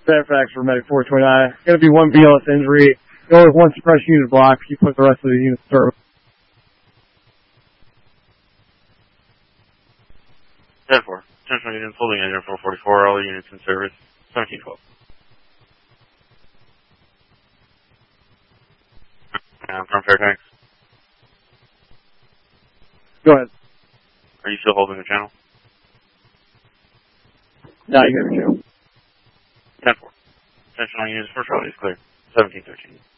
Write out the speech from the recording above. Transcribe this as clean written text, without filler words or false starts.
Fairfax for Medic 429. Going to be one BLS injury. Go with one suppression unit block. You put the rest of the units through. 10-4. Attention units holding engine 444. All units in service. 1712. From Fairfax. Go ahead. Are you still holding the channel? No, you got your channel. 10-4. Attention all units for Charlie is clear. 1713.